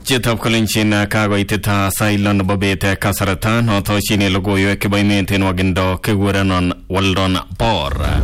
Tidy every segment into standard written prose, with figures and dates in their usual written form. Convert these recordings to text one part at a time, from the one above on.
Chitab Kalinchina Kago Itita Sailon Bobete Kasarata, Notoshini Logoyo Kibayment in Wagindo, Kiguranon, Waldon Por.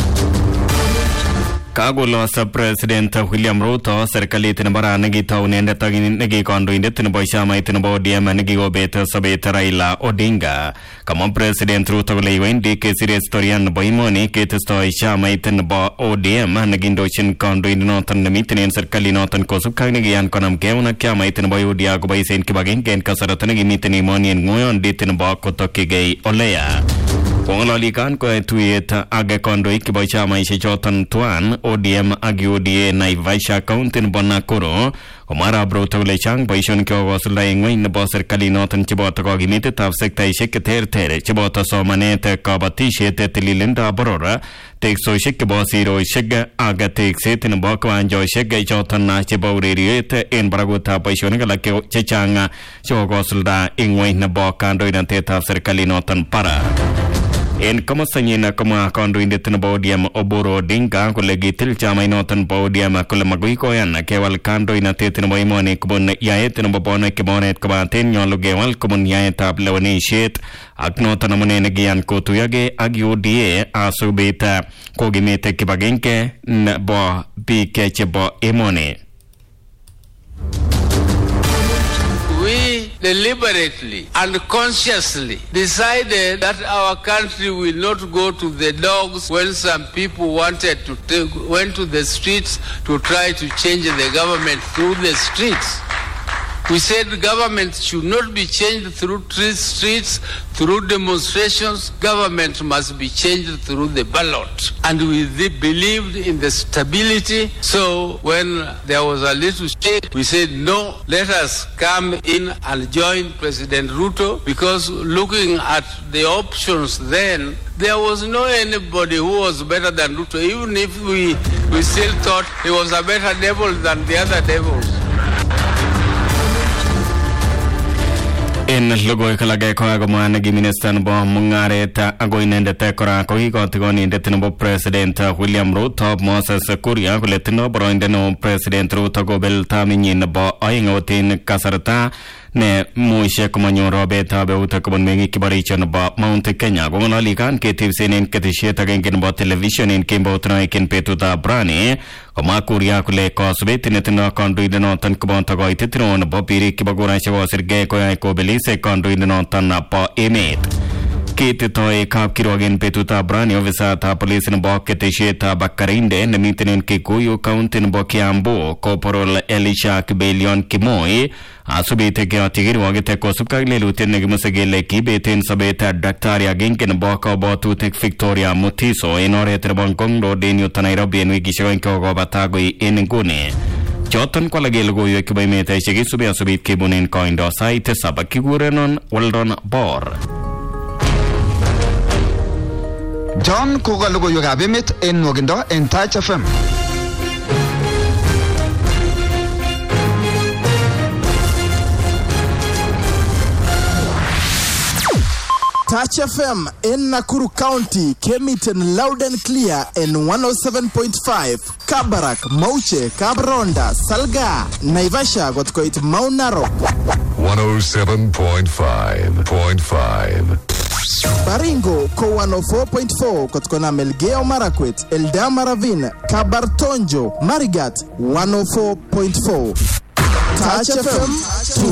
Kago losa President William Ruto, Serkali Tinabara, Negi Town and the Tagin Negi Kondo in the Tinaboshama Tinabodium and Negi Obeta Sobeta Raila Odinga. Come on, President Ruto Lewin, DK Serious Torian Boimoni, Kate Shama Tinabo ODM, and Nagindoshin Kondo in the Northern Meeting and Serkali Northern Kosukagi and Konam Kevana Kama Tinaboy Diago by Saint Kibagin and Kasaratani Meeting Moni and Nguyon Ditinabo Kotoki Olea. Pongolikan ko tweet aga kondo ikibochama ishichotan tuan ODM agi ODA na Vaisha Countin Bonakuro Omara Broto Lechang Baishon Kyo Sulai na bo serkali notan chibota ko gimite tap sekta ishik ter chibota so manete kabati te tililinda borora tek so shik bo zero shik aga tek setin bo ko anjo shik chotan na chibori riete en braguta baishon ga lake chechanga chogo sulda ingway na bo kando inante tap serkali notan para En kamasanyina kama kondo indetna bodiam oboro dinga kolegitil chamay notan bodiam kulamagui ko yan kewal kando inatetna moimone kubun yaetna bobone kibonet kabaten nyolugewal kubun yaetab lewani shit aknotan amune nagiyan ko tuyage agyodie asubeta kogimete kibagenke na bo bikeche bo emone. We deliberately and consciously decided that our country will not go to the dogs when some people went to the streets to try to change the government through the streets. We said the government should not be changed through streets, through demonstrations. Government must be changed through the ballot. And we believed in the stability. So when there was a little shake, we said, no, let us come in and join President Ruto, because looking at the options then, there was no anybody who was better than Ruto, even if we still thought he was a better devil than the other devils. En logo kalage ko agoma nagi minister bo mungareta agoinende tekora ko igotgoni ndetno President William Ruto Moses Kuria kuletno broinde no President Ruto gobel taminyin bo aingotin kasarta ne muishe kumanyo robeta be utakon mengi kibarichon bo Mount Kenya gono likan ketivsenen ketisheta gengen bo television in kimbo traiken petuta brani koma Kuria kule ko subetinetno konduide no tan kubon tagoy titron bo piri kibagura shawo serge ko ay ko se kondo indno tanna po emet kete toy kap kirogen petuta brani ovisa ta police no bokete sheta bakarinde ne mitenen ke kuyu countin bokiambo corporal Elisha Kibelion Kimoi asubite ke atigir wagete ko subkagle luten ne gmusegele ki beten sabeta daktaria genken boko botu tek Victoria Mutiso enore trebon kongdo denyo Nairobi en wigishoen ko go batago enengune Jotan kwa lagi logo yo kibay meta shigi subit kibunin koindo site sabaki gurenon Waldon Bor. John kuga logo yo gabimit en Wagindo en Touch FM. Touch FM in Nakuru County came it in loud and clear in 107.5. Kabarak, Mauche, Kabronda, Salga, Naivasha got quite Mount Narok. 107.5. Baringo, Ko 104.4, Kotkona Melgeo Marakwet, Eldama Ravine, Kabartonjo, Marigat, 104.4. Touch FM,